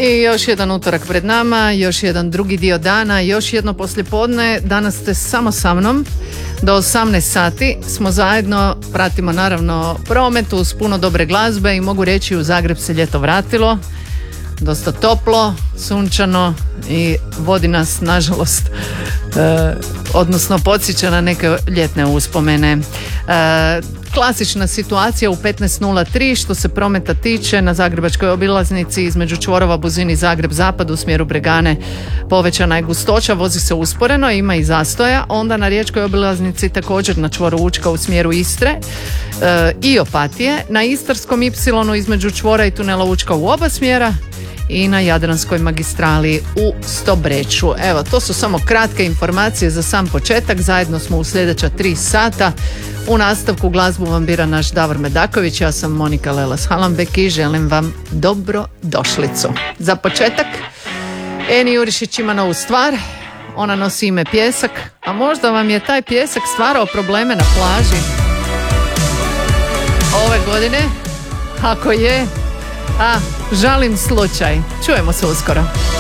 I još jedan utorak pred nama, još jedan drugi dio dana, još jedno poslijepodne. Danas ste samo sa mnom. Do 18 sati smo zajedno, pratimo naravno promet uz puno dobre glazbe i mogu reći u Zagreb se ljeto vratilo. Dosta toplo, sunčano i vodi nas, nažalost, odnosno podsjeća na neke ljetne uspomene. Klasična situacija u 15:03 što se prometa tiče na zagrebačkoj obilaznici između čvorova Buzin i Zagreb zapad u smjeru Bregane povećana je gustoća, vozi se usporeno, ima i zastoja. Onda na riječkoj obilaznici također na čvoru Učka u smjeru Istre i Opatije, na Istarskom Y između čvora i tunela Učka u oba smjera i na Jadranskoj magistrali u Stobreću. Evo, to su samo kratke informacije za sam početak. Zajedno smo u sljedeća 3 sata. U nastavku glazbu vam bira naš Davor Medaković. Ja sam Monika Lelas-Halambek i želim vam dobrodošlicu. Za početak, Eni Jurišić ima novu stvar. Ona nosi ime Pjesak. A možda vam je taj pjesak stvarao probleme na plaži ove godine? Ako je, žalim slučaj. Čujemo se uskoro.